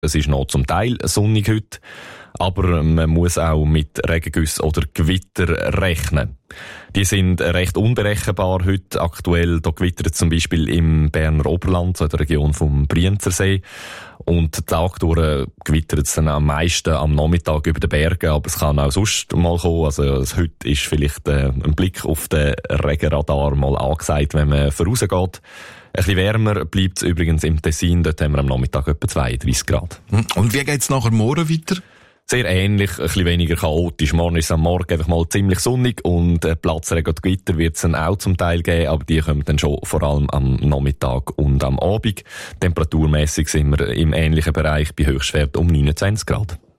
Es ist noch zum Teil sonnig heute, aber man muss auch mit Regengüssen oder Gewitter rechnen. Die sind recht unberechenbar heute. Aktuell da gewittert zum Beispiel im Berner Oberland, so in der Region vom Brienzersee. Und den Tag durch gewittert es dann am meisten am Nachmittag über den Bergen, aber es kann auch sonst mal kommen. Also heute ist vielleicht ein Blick auf den Regenradar mal angesagt, wenn man vorausgeht. Ein bisschen wärmer bleibt es übrigens im Tessin, dort haben wir am Nachmittag etwa 32 Grad. Und wie geht's nachher morgen weiter? Sehr ähnlich, ein bisschen weniger chaotisch. Morgen ist es am Morgen einfach mal ziemlich sonnig und Platzregen und Gewitter wird es dann auch zum Teil geben, aber die kommen dann schon vor allem am Nachmittag und am Abend. Temperaturmässig sind wir im ähnlichen Bereich bei Höchstwert um 29 Grad.